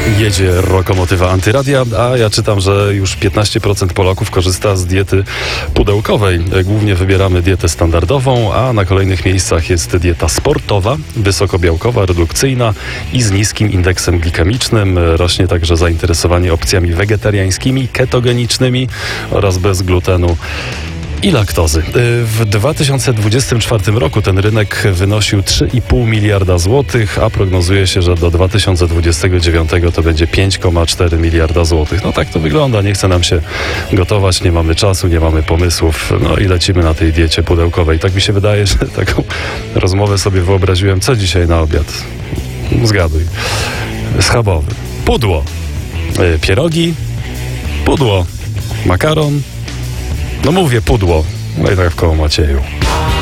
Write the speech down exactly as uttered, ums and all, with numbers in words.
Jedzie lokomotywa Antyradia, a ja czytam, że już piętnaście procent Polaków korzysta z diety pudełkowej. Głównie wybieramy dietę standardową, a na kolejnych miejscach jest dieta sportowa, wysokobiałkowa, redukcyjna i z niskim indeksem glikemicznym. Rośnie także zainteresowanie opcjami wegetariańskimi, ketogenicznymi oraz bez glutenu i laktozy. W dwa tysiące dwudziestym czwartym roku ten rynek wynosił trzy i pół miliarda złotych, a prognozuje się, że do dwa tysiące dwudziestego dziewiątego to będzie pięć przecinek cztery miliarda złotych. No tak to wygląda. Nie chce nam się gotować, nie mamy czasu, nie mamy pomysłów, no i lecimy na tej diecie pudełkowej. Tak mi się wydaje, że taką rozmowę sobie wyobraziłem. Co dzisiaj na obiad? Zgaduj. Schabowy. Pudło. Pierogi. Pudło. Makaron. No mówię pudło. No i tak w koło Macieju.